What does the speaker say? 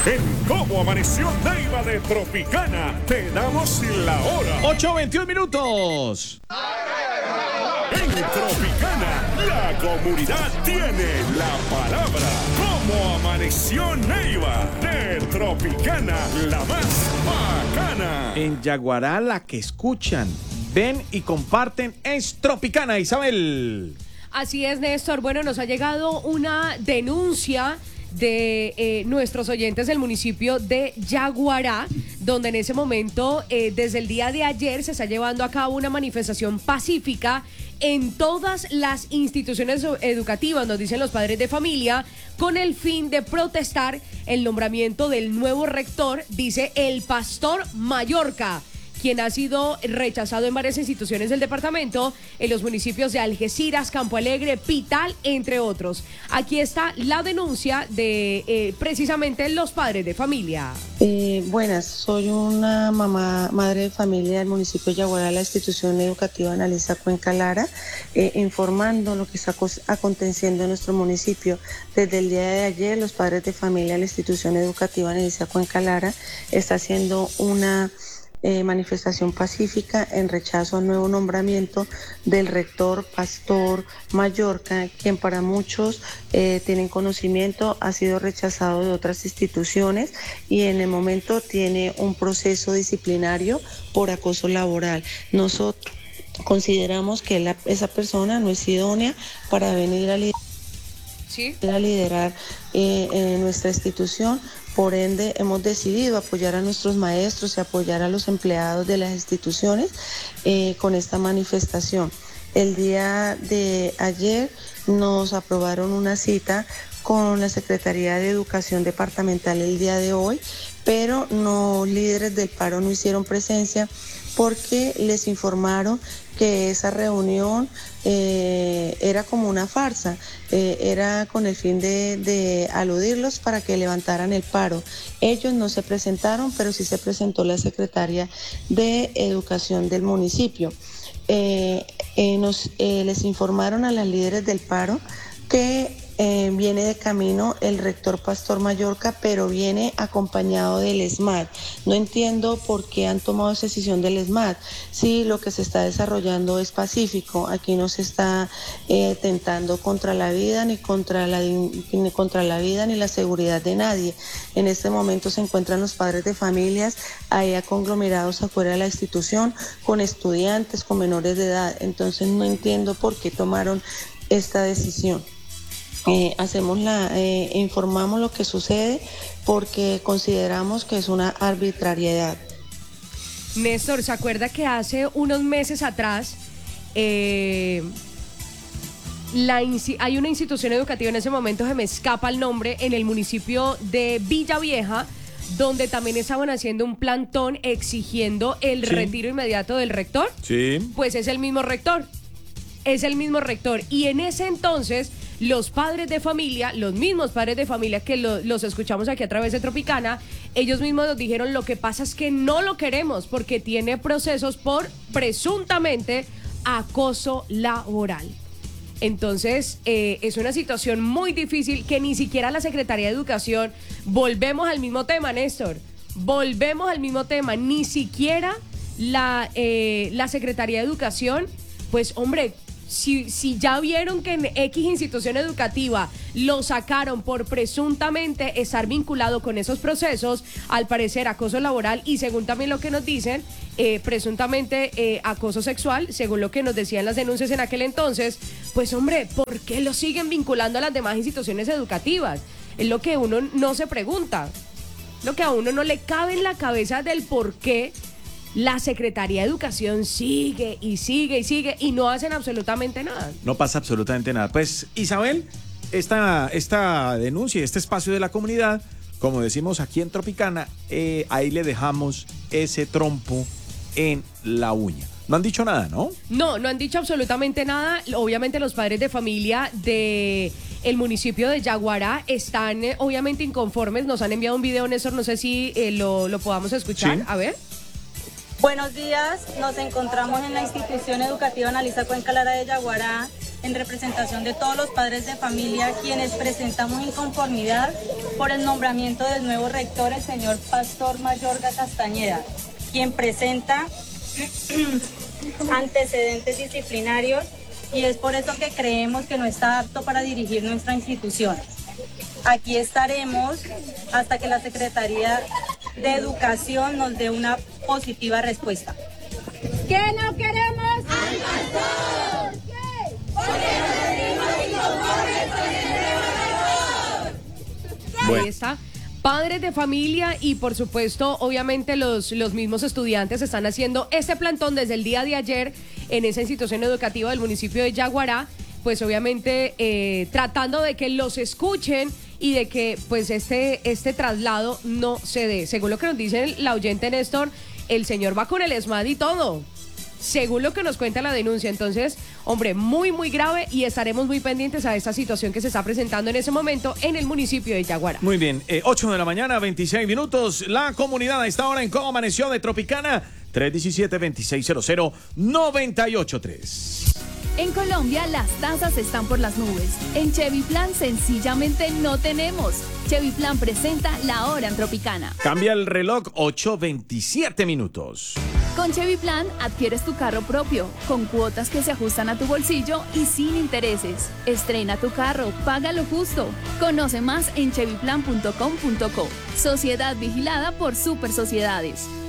En Cómo Amaneció Neiva de Tropicana, te damos la hora. 8:21 minutos. En Tropicana, la comunidad tiene la palabra. Cómo Amaneció Neiva de Tropicana, la más bacana. En Yaguará, la que escuchan, ven y comparten es Tropicana, Isabel. Así es, Néstor. Bueno, nos ha llegado una denuncia de nuestros oyentes del municipio de Yaguará, donde en ese momento, desde el día de ayer, se está llevando a cabo una manifestación pacífica en todas las instituciones educativas, nos dicen los padres de familia, con el fin de protestar el nombramiento del nuevo rector, dice el pastor Mallorca, quien ha sido rechazado en varias instituciones del departamento, en los municipios de Algeciras, Campo Alegre, Pital, entre otros. Aquí está la denuncia de precisamente los padres de familia. Buenas, soy una madre de familia del municipio de Yaguará, la institución educativa Analiza Cuenca Lara, informando lo que está aconteciendo en nuestro municipio. Desde el día de ayer, los padres de familia de la institución educativa Analiza Cuenca Lara está haciendo una manifestación pacífica en rechazo al nuevo nombramiento del rector Pastor Mallorca, quien para muchos tienen conocimiento, ha sido rechazado de otras instituciones y en el momento tiene un proceso disciplinario por acoso laboral. Nosotros consideramos que esa persona no es idónea para venir a liderar nuestra institución. Por ende, hemos decidido apoyar a nuestros maestros y apoyar a los empleados de las instituciones con esta manifestación. El día de ayer nos aprobaron una cita con la Secretaría de Educación Departamental el día de hoy, pero los líderes del paro no hicieron presencia porque les informaron que esa reunión era como una farsa, era con el fin de aludirlos para que levantaran el paro. Ellos no se presentaron, pero sí se presentó la secretaria de Educación del municipio. Les informaron a las líderes del paro que viene de camino el rector Pastor Mallorca, pero viene acompañado del ESMAD. No entiendo por qué han tomado esa decisión del ESMAD. Sí, lo que se está desarrollando es pacífico. Aquí no se está tentando contra la vida ni contra la vida ni la seguridad de nadie. En este momento se encuentran los padres de familias ahí conglomerados afuera de la institución con estudiantes, con menores de edad. Entonces no entiendo por qué tomaron esta decisión. Informamos lo que sucede porque consideramos que es una arbitrariedad. Néstor, ¿se acuerda que hace unos meses atrás hay una institución educativa, en ese momento se me escapa el nombre, en el municipio de Villavieja, donde también estaban haciendo un plantón exigiendo el retiro inmediato del rector? Sí. Pues es el mismo rector. Y en ese entonces los padres de familia, los mismos padres de familia que los escuchamos aquí a través de Tropicana, ellos mismos nos dijeron: lo que pasa es que no lo queremos porque tiene procesos por presuntamente acoso laboral. Entonces es una situación muy difícil que ni siquiera la Secretaría de Educación, volvemos al mismo tema, Néstor, ni siquiera la Secretaría de Educación, pues hombre, si ya vieron que en X institución educativa lo sacaron por presuntamente estar vinculado con esos procesos, al parecer acoso laboral y según también lo que nos dicen, presuntamente acoso sexual, según lo que nos decían las denuncias en aquel entonces, pues hombre, ¿por qué lo siguen vinculando a las demás instituciones educativas? Es lo que uno no se pregunta, lo que a uno no le cabe en la cabeza del por qué la Secretaría de Educación sigue y no hacen absolutamente nada. No pasa absolutamente nada. Pues, Isabel, esta denuncia y este espacio de la comunidad, como decimos aquí en Tropicana, ahí le dejamos ese trompo en la uña. No han dicho nada, ¿no? No han dicho absolutamente nada. Obviamente los padres de familia de el municipio de Yaguará están obviamente inconformes. Nos han enviado un video, Néstor, no sé si lo podamos escuchar. Sí. A ver. Buenos días, nos encontramos en la institución educativa Analiza Cuenca Lara de Yaguará en representación de todos los padres de familia quienes presentamos inconformidad por el nombramiento del nuevo rector, el señor Pastor Mayorga Castañeda, quien presenta antecedentes disciplinarios y es por eso que creemos que no está apto para dirigir nuestra institución. Aquí estaremos hasta que la Secretaría de Educación nos dé una positiva respuesta. ¿Qué no queremos? ¡Al pastor! ¿Qué? Porque nos sentimos inconformes con el nuevo rector. Bueno. Ahí está. Padres de familia y por supuesto, obviamente los mismos estudiantes están haciendo este plantón desde el día de ayer en esa institución educativa del municipio de Yaguará, pues obviamente tratando de que los escuchen y de que pues este traslado no se dé. Según lo que nos dice la oyente Néstor, el señor va con el ESMAD y todo, según lo que nos cuenta la denuncia. Entonces, hombre, muy, muy grave y estaremos muy pendientes a esta situación que se está presentando en ese momento en el municipio de Yaguará. Muy bien, 8 de la mañana, 26 minutos. La comunidad a esta hora en Cómo Amaneció de Tropicana, 317-2600-983. En Colombia las tasas están por las nubes. En Chevy Plan sencillamente no tenemos. Chevy Plan presenta La Hora en Tropicana. Cambia el reloj, 8:27 minutos. Con Chevy Plan adquieres tu carro propio, con cuotas que se ajustan a tu bolsillo y sin intereses. Estrena tu carro, paga lo justo. Conoce más en chevyplan.com.co. Sociedad vigilada por Super Sociedades.